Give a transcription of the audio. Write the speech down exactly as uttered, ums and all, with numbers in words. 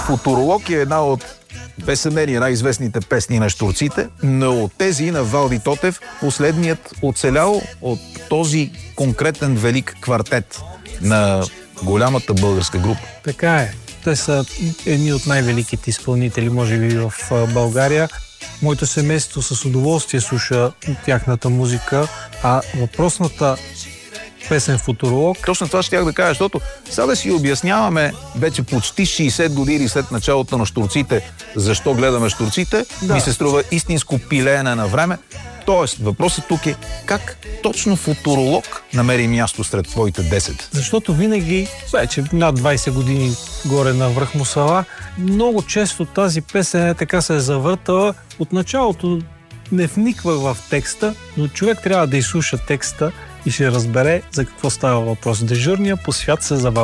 Футуролог е една от, без съмнение, най-известните песни на щурците, но от тези на Валди Тотев, последният оцелял от този конкретен велик квартет на голямата българска група. Така е. Те са едни от най-великите изпълнители, може би, в България. Моето семейство с удоволствие слуша тяхната музика, а въпросната песен "Футуролог". Точно това щях да кажа, защото сега да си обясняваме вече почти шейсет години след началото на щурците, защо гледаме щурците, да. Ми се струва истинско пилеене на време. Тоест, въпросът тук е как точно "Футуролог" намери място сред твоите десет. Защото винаги, вече над двайсет години горе на връх Мусала, много често тази песен е така се е завъртала. От началото не вниква в текста, но човек трябва да изслуша текста и ще разбере за какво става въпрос. Дежурния по свят се забавя.